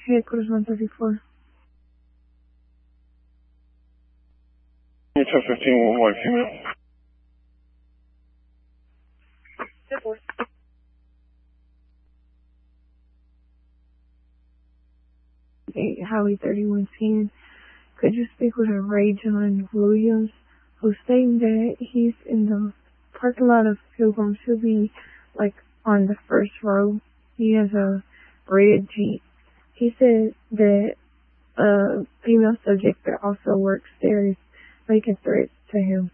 Headquarters 134. 1015 1 female. Hey, Howie 3110. Could you speak with a Ray John Williams, who's stating that he's in the parking lot of Pilgrim? Should be like on the first row. He has a red Jeep. He said that a female subject that also works there is making threats to him.